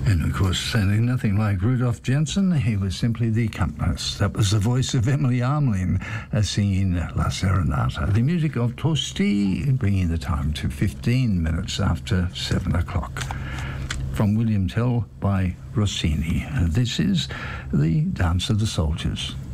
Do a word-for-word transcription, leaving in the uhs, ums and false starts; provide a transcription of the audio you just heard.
And of course, sounding nothing like Rudolph Jensen, he was simply the accompanist. That was the voice of Emily Armlin uh, singing La Serenata. The music of Tosti, bringing the time to fifteen minutes after seven o'clock. From William Tell by Rossini. Uh, this is The Dance of the Soldiers.